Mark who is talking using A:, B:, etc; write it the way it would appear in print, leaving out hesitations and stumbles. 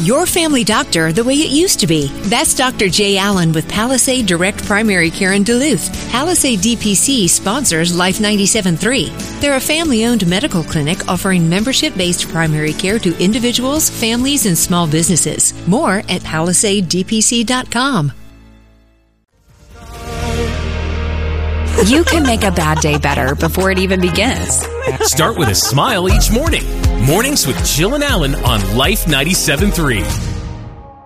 A: Your family doctor the way it used to be. That's Dr. Jay Allen with Palisade Direct Primary Care in Duluth. Palisade DPC sponsors Life 97.3. They're a family-owned medical clinic offering membership-based primary care to individuals, families, and small businesses. More at PalisadeDPC.com.
B: You can make a bad day better before it even begins.
C: Start with a smile each morning. Mornings with Jill and Alan on Life 97.3.